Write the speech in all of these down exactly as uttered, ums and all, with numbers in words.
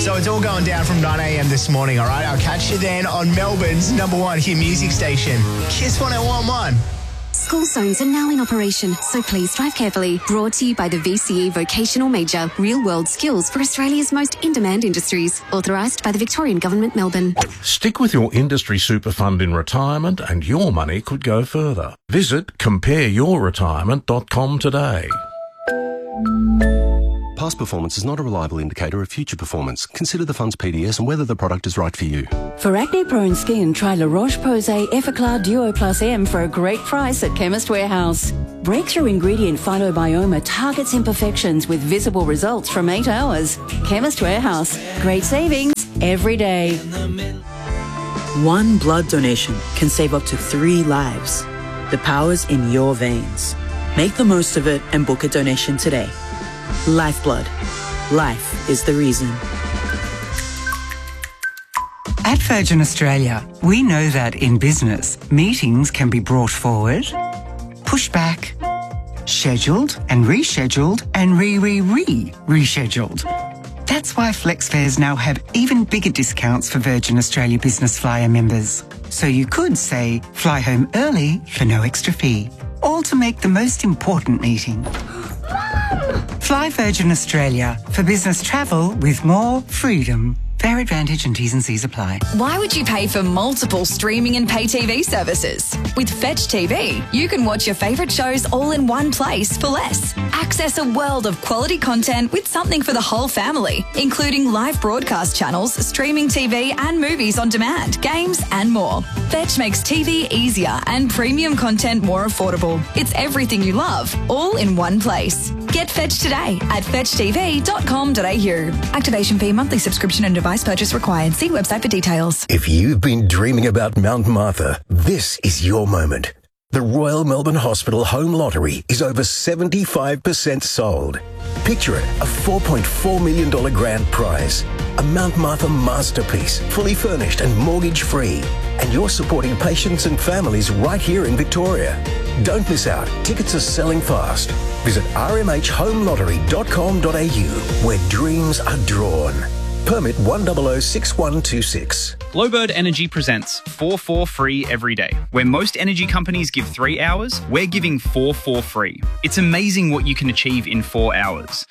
So it's all going down from nine a.m. this morning, all right? I'll catch you then on Melbourne's number one hit music station, Kiss one oh one point one. School zones are now in operation, so please drive carefully. Brought to you by the V C E Vocational Major, real-world skills for Australia's most in-demand industries. Authorised by the Victorian Government, Melbourne. Stick with your industry super fund in retirement and your money could go further. Visit compare your retirement dot com today. Past performance is not a reliable indicator of future performance. Consider the fund's P D S and whether the product is right for you. For acne-prone skin, try La Roche-Posay Effaclar Duo Plus M for a great price at Chemist Warehouse. Breakthrough ingredient Phytobioma targets imperfections with visible results from eight hours. Chemist Warehouse. Great savings every day. One blood donation can save up to three lives. The power's in your veins. Make the most of it and book a donation today. Lifeblood. Life is the reason. At Virgin Australia, we know that in business, meetings can be brought forward, pushed back, scheduled and rescheduled and re-re-re-rescheduled. That's why FlexFares now have even bigger discounts for Virgin Australia Business Flyer members. So you could say, fly home early for no extra fee, all to make the most important meeting. Fly Virgin Australia for business travel with more freedom. Fair advantage and T's and C's apply. Why would you pay for multiple streaming and pay T V services? With Fetch T V, you can watch your favourite shows all in one place for less. Access a world of quality content with something for the whole family, including live broadcast channels, streaming T V and movies on demand, games and more. Fetch makes T V easier and premium content more affordable. It's everything you love, all in one place. Get Fetch today at fetch t v dot com dot a u. Activation fee, monthly subscription and device purchase required. See website for details. If you've been dreaming about Mount Martha, this is your moment. The Royal Melbourne Hospital Home Lottery is over seventy-five percent sold. Picture it, a four point four million dollars grand prize. A Mount Martha masterpiece, fully furnished and mortgage-free. And you're supporting patients and families right here in Victoria. Don't miss out. Tickets are selling fast. Visit r m h home lottery dot com dot a u, where dreams are drawn. Permit one zero zero six one two six. Glowbird Energy presents four four free every day. Where most energy companies give three hours, we're giving four four free. It's amazing what you can achieve in four hours.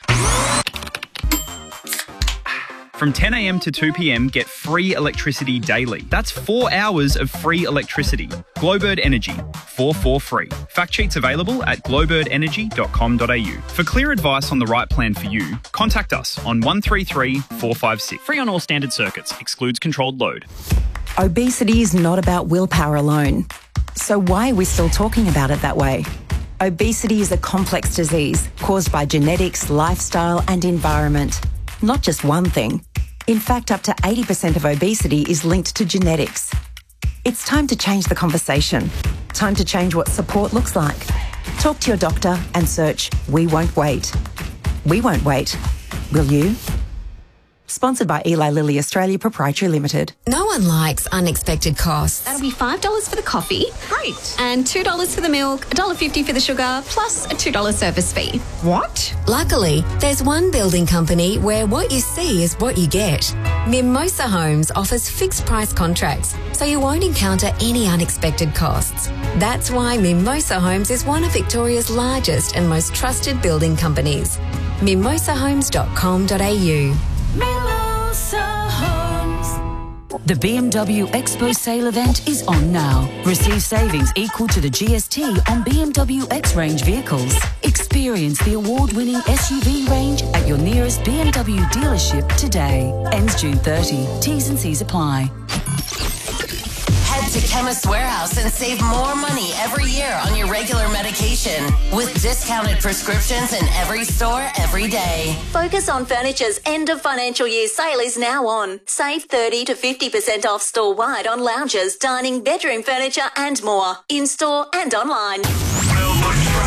From ten a m to two p m, get free electricity daily. That's four hours of free electricity. Glowbird Energy, four four free. Fact sheets available at glowbird energy dot com dot a u. For clear advice on the right plan for you, contact us on one three three four five six. Free on all standard circuits. Excludes controlled load. Obesity is not about willpower alone. So why are we still talking about it that way? Obesity is a complex disease caused by genetics, lifestyle and environment. Not just one thing. In fact, up to eighty percent of obesity is linked to genetics. It's time to change the conversation. Time to change what support looks like. Talk to your doctor and search We Won't Wait. We won't wait. Will you? Sponsored by Eli Lilly Australia Proprietary Limited. No one likes unexpected costs. That'll be five dollars for the coffee. Great. And two dollars for the milk, one dollar fifty for the sugar, plus a two dollar service fee. What? Luckily, there's one building company where what you see is what you get. Mimosa Homes offers fixed price contracts, so you won't encounter any unexpected costs. That's why Mimosa Homes is one of Victoria's largest and most trusted building companies. mimosa homes dot com dot a u. Mimosa Homes. The B M W Expo sale event is on now. Receive savings equal to the G S T on B M W X-Range vehicles. Experience the award-winning S U V range at your nearest B M W dealership today. Ends June thirtieth. T's and C's apply. Head to Chemist Warehouse and save more money every year on your regular medication with discounted prescriptions in every store every day. Focus on Furniture's end of financial year sale is now on. Save thirty to fifty percent off store-wide on lounges, dining, bedroom furniture and more. In-store and online. Melbourne traffic.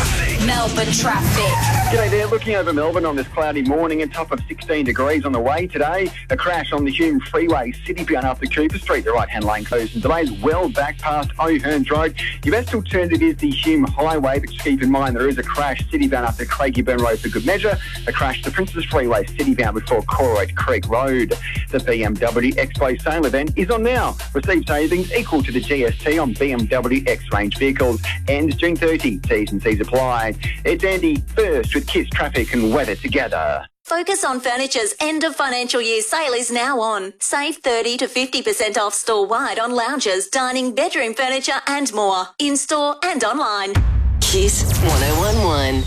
Melbourne traffic. G'day there, looking over Melbourne on this cloudy morning, a top of sixteen degrees on the way today. A crash on the Hume Freeway, City bound after Cooper Street, the right-hand lane closed and delays well back past O'Hearns Road. Your best alternative is the Hume Highway, but just keep in mind there is a crash City bound after Craigieburn Road for good measure. A crash to Princess Freeway, City bound before Corroit Creek Road. The B M W Expo sale event is on now. Receive savings equal to the G S T on B M W X-Range vehicles. Ends June thirtieth. T's and C's apply. It's Andy first with Kiss Traffic and weather together. Focus on Furniture's end of financial year sale is now on. Save thirty to fifty percent off store-wide on lounges, dining, bedroom furniture and more. In-store and online. Kiss one oh one one.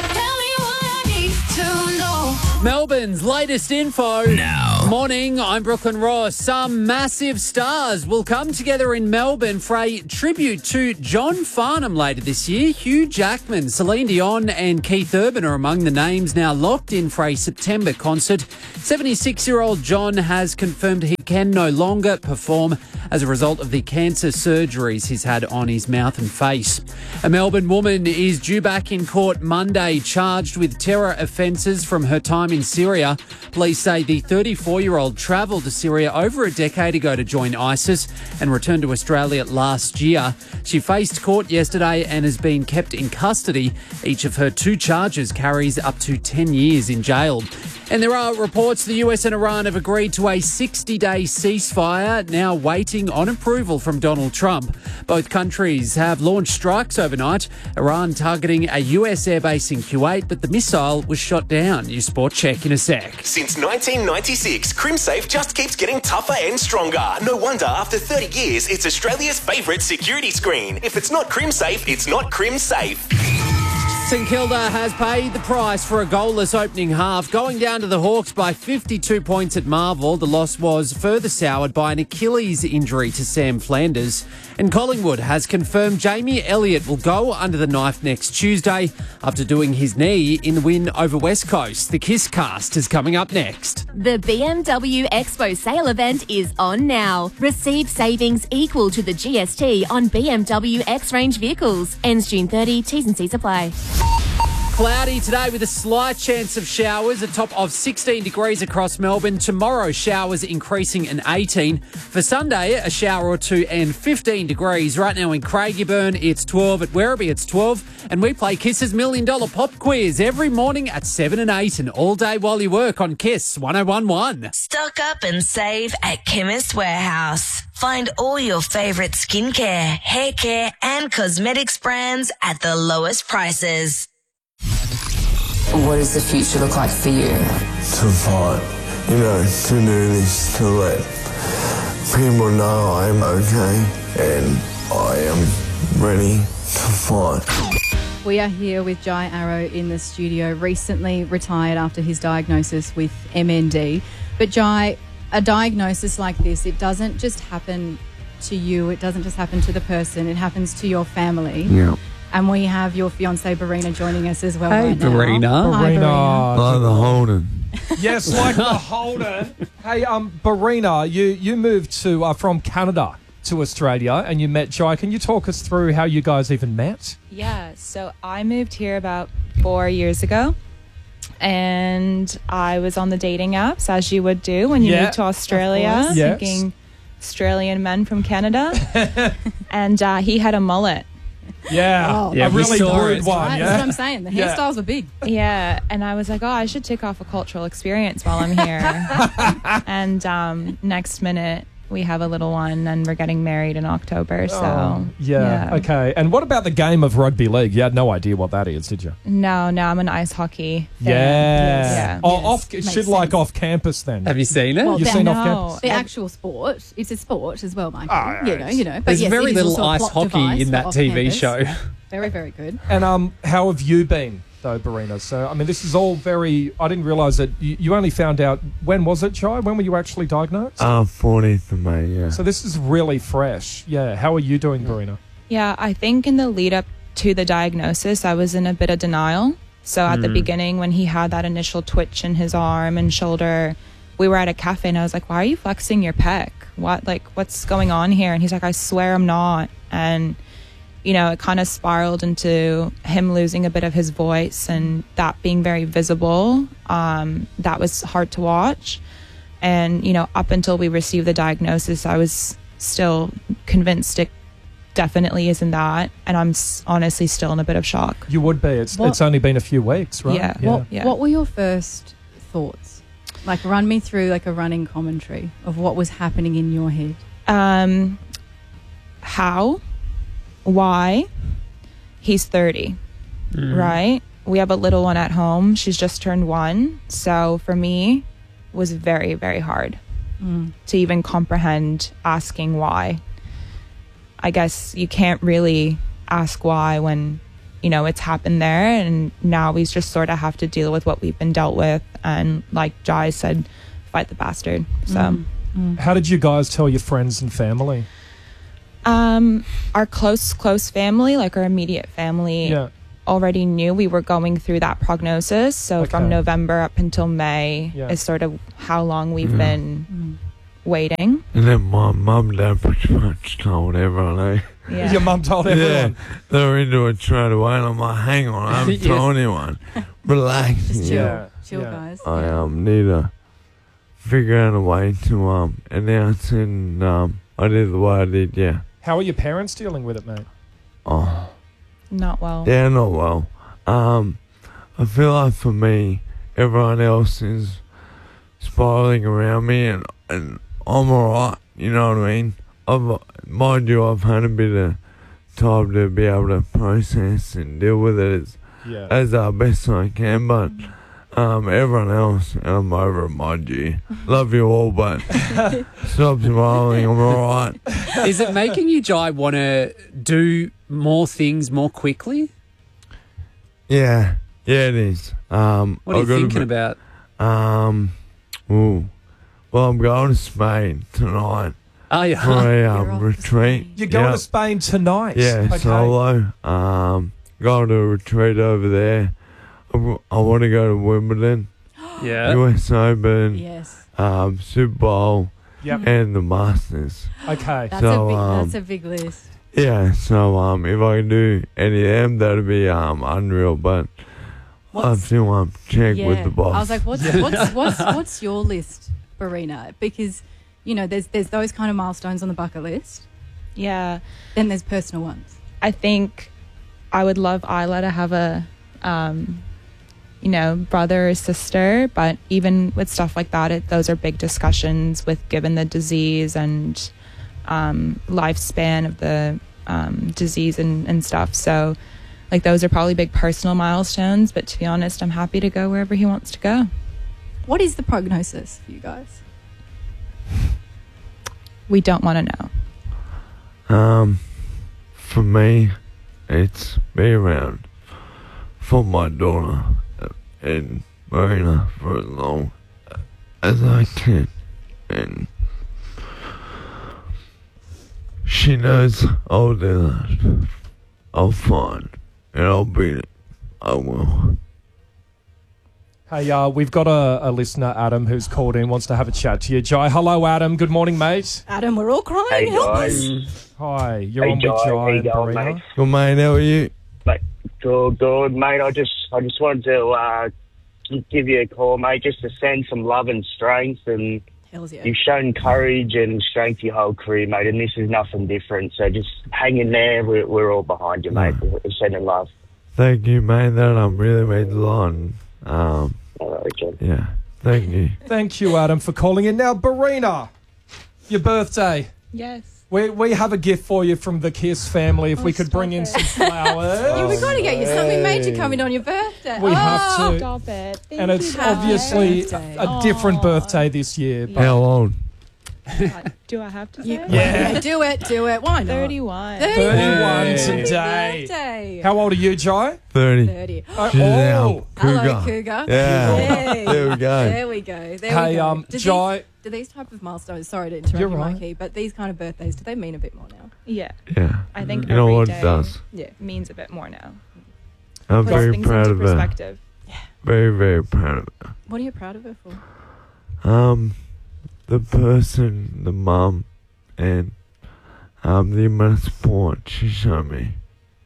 Melbourne's latest info. Now. Morning, I'm Brooklyn Ross. Some massive stars will come together in Melbourne for a tribute to John Farnham later this year. Hugh Jackman, Celine Dion and Keith Urban are among the names now locked in for a September concert. seventy-six-year-old John has confirmed he can no longer perform as a result of the cancer surgeries he's had on his mouth and face. A Melbourne woman is due back in court Monday, charged with terror offences from her time in Syria. Police say the thirty-four-year-old travelled to Syria over a decade ago to join ISIS and returned to Australia last year. She faced court yesterday and has been kept in custody. Each of her two charges carries up to ten years in jail. And there are reports the U S and Iran have agreed to a sixty-day ceasefire, now waiting on approval from Donald Trump. Both countries have launched strikes overnight, Iran targeting a U S airbase in Kuwait, but the missile was shot down. Your sport check in a sec. Since nineteen ninety-six, CrimSafe just keeps getting tougher and stronger. No wonder after thirty years, it's Australia's favourite security screen. If it's not CrimSafe, it's not CrimSafe. St Kilda has paid the price for a goalless opening half, going down to the Hawks by fifty-two points at Marvel. The loss was further soured by an Achilles injury to Sam Flanders. And Collingwood has confirmed Jamie Elliott will go under the knife next Tuesday after doing his knee in the win over West Coast. The Kiss Cast is coming up next. The B M W Expo sale event is on now. Receive savings equal to the G S T on B M W X-Range vehicles. Ends June thirtieth. T's and C's apply. Cloudy today with a slight chance of showers, a top of sixteen degrees across Melbourne. Tomorrow, showers increasing and eighteen. For Sunday, a shower or two and fifteen degrees. Right now in Craigieburn, it's twelve. At Werribee, it's twelve. And we play Kiss's Million Dollar Pop Quiz every morning at seven and eight and all day while you work on Kiss one oh one one. Stock up and save at Chemist Warehouse. Find all your favourite skincare, hair care and cosmetics brands at the lowest prices. What does the future look like for you? To fight, you know, to do this, to let people know I'm okay and I am ready to fight. We are here with Jai Arrow in the studio, recently retired after his diagnosis with M N D. But Jai, a diagnosis like this, it doesn't just happen to you, it doesn't just happen to the person, it happens to your family. Yeah. And we have your fiancée, Barina, joining us as well Hey, right Barina. now. Hi, Barina. Like the Holden. Yes, like the Holden. Hey, um, Barina, you, you moved to uh, from Canada to Australia and you met Jai. Can you talk us through how you guys even met? Yeah, so I moved here about four years ago. And I was on the dating apps, as you would do when you Yeah, move to Australia, of course. Yes. thinking Australian men from Canada. And uh, he had a mullet. Yeah, Oh. a really rude one. Right, Yeah, that's what I'm saying. The Yeah. hairstyles were big. Yeah, and I was like, oh, I should take off a cultural experience while I'm here. And um, next minute, we have a little one and we're getting married in October. So, Oh, yeah, okay. And what about the game of rugby league? You had no idea what that is, did you? No, no, I'm an ice hockey fan. Yeah. Yeah. Oh, Yes, off, makes shit like off campus then. Have you seen it? Well, You've the- seen no. off campus? The actual sport. It's a sport as well, Michael. Oh, yeah, you know, you know. But There's yes, very it is little also a ice plot hockey device in for that off T V campus. show. Very, very good. And um, how have you been, though, Barina? So, I mean, this is all very... I didn't realise that you, you only found out... When was it, Jai? When were you actually diagnosed? Uh, fourteenth of May, yeah. So this is really fresh. Yeah. How are you doing, Barina? Yeah, I think in the lead up to the diagnosis, I was in a bit of denial. So at the Mm. beginning, when he had that initial twitch in his arm and shoulder, we were at a cafe and I was like, why are you flexing your pec? What, like, what's going on here? And he's like, I swear I'm not. And you know, it kind of spiraled into him losing a bit of his voice and that being very visible. Um, that was hard to watch. And, you know, up until we received the diagnosis, I was still convinced it definitely isn't that. And I'm s- honestly still in a bit of shock. You would be. It's What- it's only been a few weeks, right? Yeah. What, Yeah. what were your first thoughts? Like, run me through like a running commentary of what was happening in your head. Um, how? Why? He's thirty, Mm. right? We have a little one at home. She's just turned one. So for me, it was very, very hard Mm. to even comprehend asking why. I guess you can't really ask why when, you know, it's happened there. And now we just sort of have to deal with what we've been dealt with. And like Jai said, fight the bastard. So. Mm. How did you guys tell your friends and family? Um, our close, close family, like our immediate family, Yeah. already knew we were going through that prognosis. So Okay. from November up until May Yeah. is sort of how long we've Yeah. been waiting. And then my mum and dad pretty much told everyone, eh? Yeah. Your mum told everyone? Yeah, they were into it straight away, and I'm like, hang on, I haven't Yeah. told anyone. Relax. Just chill. Yeah. Chill, Yeah. guys. I um need to figure out a way to um announce it, and um I did the way I did, yeah. How are your parents dealing with it, mate? Oh, Not well. yeah, not well. Um, I feel like for me, everyone else is spiraling around me, and and I'm alright. You know what I mean? I've mind you, I've had a bit of time to be able to process and deal with it as Yeah. as uh, best I can, but um, everyone else, I'm over it, mind you. Love you all, but stop smiling, I'm alright. Is it making you, Jai, want to do more things more quickly? Yeah, yeah, it is. Um, What are I've you got a thinking bit- about? Um, ooh. Well, I'm going to Spain tonight Oh, yeah. for a um, retreat. You're going Yeah. to Spain tonight? Yeah, Okay. solo. Um, going to a retreat over there. I, w- I want to go to Wimbledon, Yeah. U S Open, Yes. um, Super Bowl, Yep. and the Masters. Okay. That's, So, a big, um, that's a big list. Yeah, so um, if I can do any of them, that'd be um unreal. But I have What's- to um check Yeah. with the boss. I was like, what's, what's, what's, what's your list, Barina? Because, you know, there's, there's those kind of milestones on the bucket list. Yeah. Then there's personal ones. I think I would love Isla to have a, um, you know, brother or sister, but even with stuff like that, it, those are big discussions with given the disease and um, lifespan of the um, disease and, and stuff. So, like, those are probably big personal milestones, but to be honest, I'm happy to go wherever he wants to go. What is the prognosis for you guys? We don't want to know. Um, for me, it's be around for my daughter and Marina for as long as I can, and she knows I'll do that. I'll find and I'll beat it. I will. Hey, uh, we've got a, a listener, Adam, who's called in, wants to have a chat to you. Jai, hello, Adam. Good morning, mate. Adam, we're all crying. Hey, Help guys. us. Hi, you're Hey, on with Jai. Jai How you and going, Barina. mate? Good mate, how are you? Mate, good, good, mate. I just, I just wanted to uh, give you a call, mate, just to send some love and strength. And Hells yeah. you've shown courage and strength your whole career, mate. And this is nothing different. So just hang in there. We're, we're all behind you, mate. We're sending love. Thank you, mate. That um, really means a lot. And, Um, All right, John. yeah, thank you. Thank you, Adam, for calling in. Now, Barina, your birthday. Yes. We we have a gift for you from the Kiss family. If we could bring in some flowers. Yeah, we got to get you something major coming on your birthday. We oh, have to. Stop it. Thank And it's you, obviously birthday. a different birthday this year. But How old? Do I have to say? You- Yeah. yeah, do it, do it. Why not? thirty-one. thirty-one Hey. today. Birthday. How old are you, Jai? thirty. thirty. Oh, She's our oh. Hello, cougar. Cougar. Yeah. Hey. There we go. There we go. There Hey, we go. um, do Jai- These, do these type of milestones, sorry to interrupt You're you, right. Mikey, but these kind of birthdays, do they mean a bit more now? Yeah. Yeah. I think You know every what day it does? Yeah, means a bit more now. I'm Puts very things proud into of her. perspective. Very, very proud of her. What are you proud of her for? Um, the person, the mum, and um, the amount of support she showed me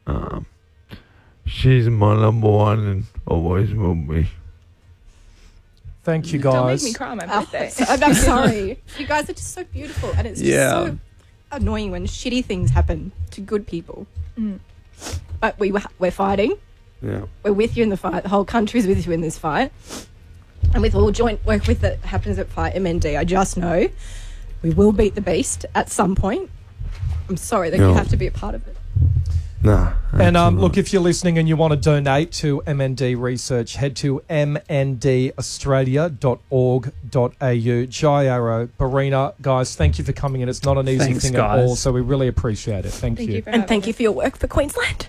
Um, she's my number one and always will be. Thank you, Don't guys. make me cry on my Oh, birthday. so- I'm sorry. You guys are just so beautiful, and it's just Yeah. so annoying when shitty things happen to good people. Mm. But we were, we're fighting. Yeah. We're with you in the fight. The whole country's with you in this fight. And with all joint work with that happens at Fight M N D, I just know we will beat the beast at some point. I'm sorry that you Yeah. have to be a part of it. Nah. And um, look, if you're listening and you want to donate to M N D Research, head to m n d australia dot org dot a u. Jai Arrow, Barina, guys, thank you for coming in. It's not an easy Thanks, thing guys. at all, so we really appreciate it. Thank, Thank you. you for and thank you for your work for Queensland.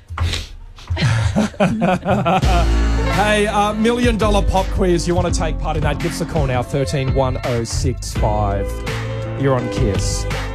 Hey, uh, million dollar pop quiz. You want to take part in that? Give us a call now, thirteen one oh six five. You're on Kiss.